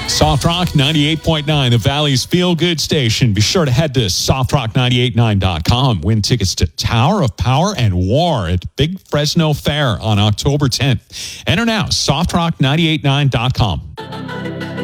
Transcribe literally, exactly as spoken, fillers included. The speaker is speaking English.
Soft Rock ninety-eight point nine, the Valley's feel-good station. Be sure to head to soft rock nine eight nine dot com. Win tickets to Tower of Power and War at Big Fresno Fair on October tenth. Enter now, soft rock nine eight nine dot com.